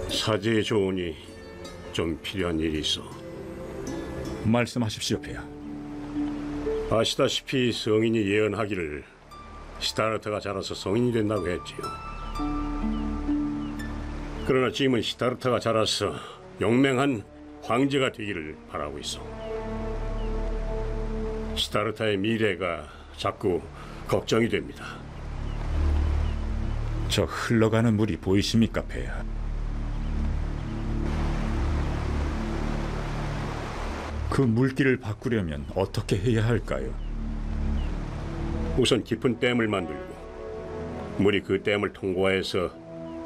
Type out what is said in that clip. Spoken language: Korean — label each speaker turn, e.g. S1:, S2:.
S1: 사제에 좋으니 좀 필요한 일이 있어.
S2: 말씀하십시오, 폐하.
S1: 아시다시피 성인이 예언하기를 시다르타가 자라서 성인이 된다고 했지요. 그러나 지금은 시다르타가 자라서 용맹한 황제가 되기를 바라고 있어. 시다르타의 미래가 자꾸 걱정이 됩니다.
S2: 저 흘러가는 물이 보이십니까, 폐하? 그 물길을 바꾸려면 어떻게 해야 할까요?
S1: 우선 깊은 댐을 만들고 물이 그 댐을 통과해서